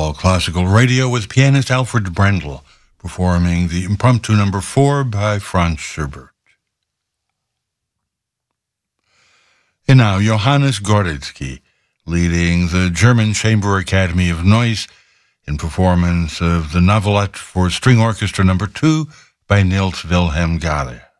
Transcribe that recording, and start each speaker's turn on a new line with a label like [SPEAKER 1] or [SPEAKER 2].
[SPEAKER 1] All Classical Radio with pianist Alfred Brendel performing the Impromptu No. 4 by Franz Schubert. And now Johannes Goretzky leading the German Chamber Academy of Noise in performance of the Novelette for String Orchestra No. 2 by Niels Wilhelm Gade.